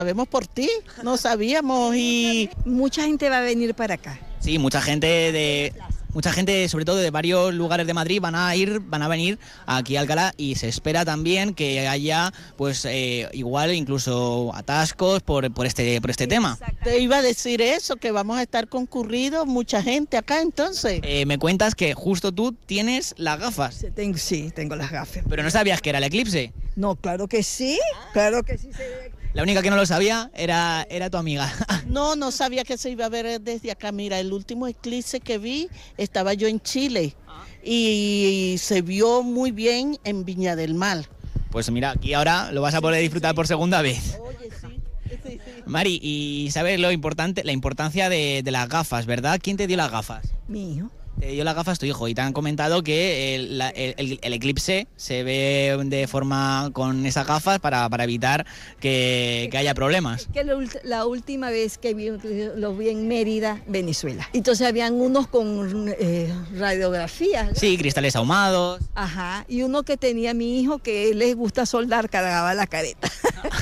Sabemos por ti, no sabíamos y mucha gente va a venir para acá. Sí, mucha gente, sobre todo de varios lugares de Madrid, van a venir aquí a Alcalá, y se espera también que haya, pues igual incluso atascos por este tema. te iba a decir eso, que vamos a estar concurridos, mucha gente acá entonces. Me cuentas que justo tú tienes las gafas. Sí, tengo las gafas. Pero no sabías que era el eclipse. No, claro que sí se ve. La única que no lo sabía era tu amiga. No sabía que se iba a ver desde acá. Mira, el último eclipse que vi, estaba yo en Chile y se vio muy bien en Viña del Mar. Pues mira, aquí ahora lo vas a poder disfrutar por segunda vez. Oye, sí. Mari, y sabes la importancia de las gafas, ¿verdad? ¿Quién te dio las gafas? Mi hijo. Te dio las gafas tu hijo, y te han comentado que el eclipse se ve de forma con esas gafas para evitar que haya problemas. Que la última vez que lo vi en Mérida, Venezuela. Entonces habían unos con radiografías, ¿no? Sí, cristales ahumados. Ajá, y uno que tenía mi hijo que les gusta soldar, cargaba la careta.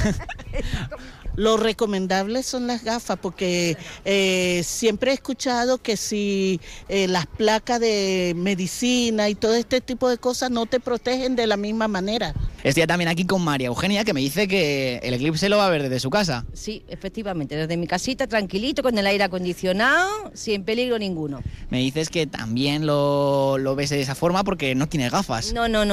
Lo recomendable son las gafas, porque siempre he escuchado que si las placas de medicina y todo este tipo de cosas no te protegen de la misma manera. Estoy también aquí con María Eugenia, que me dice que el eclipse lo va a ver desde su casa. Sí, efectivamente, desde mi casita, tranquilito, con el aire acondicionado, sin peligro ninguno. Me dices que también lo ves de esa forma porque no tienes gafas.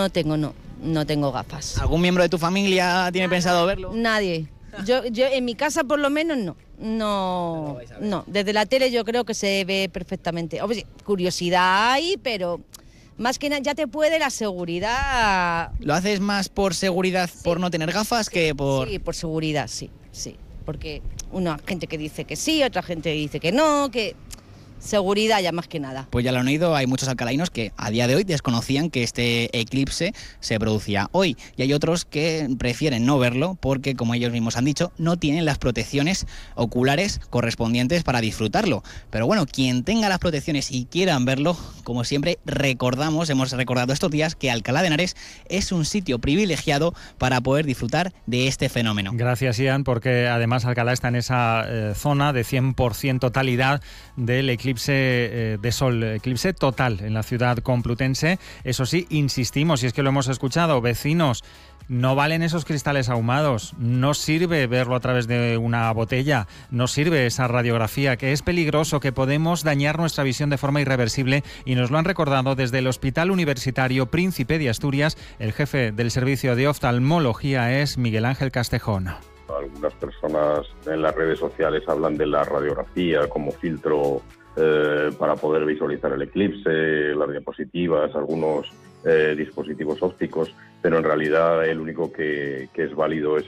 No tengo gafas. ¿Algún miembro de tu familia tiene pensado verlo? Nadie. Yo en mi casa por lo menos no, desde la tele yo creo que se ve perfectamente. Obvio, curiosidad hay, pero más que nada ya te puede la seguridad. ¿Lo haces más por seguridad, sí, por no tener gafas, que por...? Sí, por seguridad, sí, porque una gente que dice que sí, otra gente que dice que no, que... Seguridad ya más que nada. Pues ya lo han oído, hay muchos alcalainos que a día de hoy desconocían que este eclipse se producía hoy, y hay otros que prefieren no verlo porque, como ellos mismos han dicho, no tienen las protecciones oculares correspondientes para disfrutarlo. Pero bueno, quien tenga las protecciones y quieran verlo, como siempre hemos recordado estos días que Alcalá de Henares es un sitio privilegiado para poder disfrutar de este fenómeno. Gracias, Ian, porque además Alcalá está en esa zona de 100% totalidad del eclipse de sol, eclipse total en la ciudad complutense. Eso sí, insistimos, y es que lo hemos escuchado, vecinos, no valen esos cristales ahumados, no sirve verlo a través de una botella, no sirve esa radiografía, que es peligroso, que podemos dañar nuestra visión de forma irreversible, y nos lo han recordado desde el Hospital Universitario Príncipe de Asturias. El jefe del servicio de oftalmología es Miguel Ángel Castejón. Algunas personas en las redes sociales hablan de la radiografía como filtro para poder visualizar el eclipse, las diapositivas, algunos dispositivos ópticos, pero en realidad el único que es válido es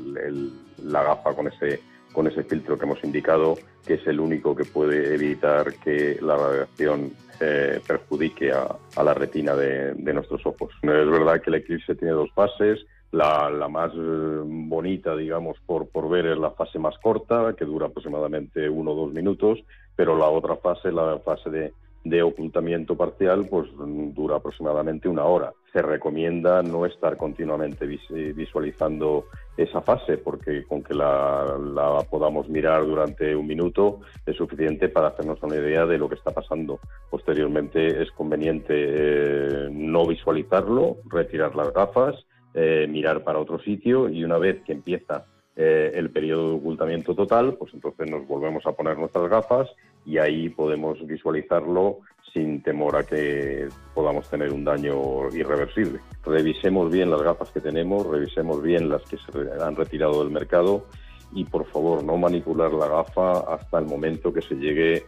la gafa con ese filtro que hemos indicado, que es el único que puede evitar que la radiación perjudique a la retina de nuestros ojos. Es verdad que el eclipse tiene dos fases. La más bonita, digamos, por ver es la fase más corta, que dura aproximadamente 1 o 2 minutos, pero la otra fase, la fase de ocultamiento parcial, pues dura aproximadamente 1 hora. Se recomienda no estar continuamente visualizando esa fase, porque con que la podamos mirar durante 1 minuto es suficiente para hacernos una idea de lo que está pasando. Posteriormente es conveniente no visualizarlo, retirar las gafas, mirar para otro sitio, y una vez que empieza el periodo de ocultamiento total, pues entonces nos volvemos a poner nuestras gafas y ahí podemos visualizarlo sin temor a que podamos tener un daño irreversible. Revisemos bien las gafas que tenemos, revisemos bien las que se han retirado del mercado, y por favor no manipular la gafa hasta el momento que se llegue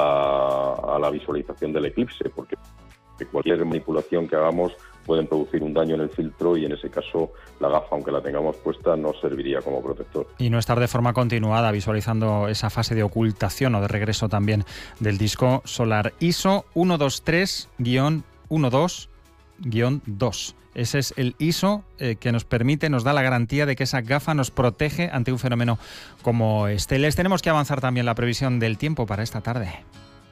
a la visualización del eclipse, porque cualquier manipulación que hagamos pueden producir un daño en el filtro, y en ese caso la gafa, aunque la tengamos puesta, no serviría como protector. Y no estar de forma continuada visualizando esa fase de ocultación o de regreso también del disco solar. ISO 123-12-2. Ese es el ISO que nos da la garantía de que esa gafa nos protege ante un fenómeno como este. Les tenemos que avanzar también la previsión del tiempo para esta tarde.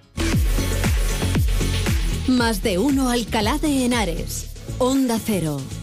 Más de uno Alcalá de Henares. Onda Cero.